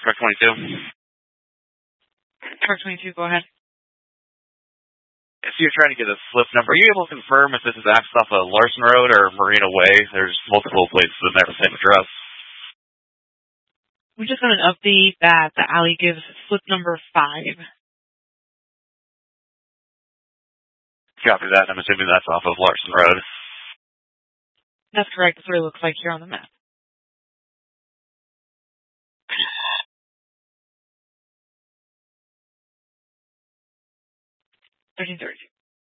Truck 22. Truck 22, go ahead. So you're trying to get a slip number. Are you able to confirm if this is accessed off of Larson Road or Marina Way? There's multiple places that have the same address. We just got an update that the alley gives slip number 5. Copy that. I'm assuming that's off of Larson Road. That's correct. That's what it looks like here on the map. 1332.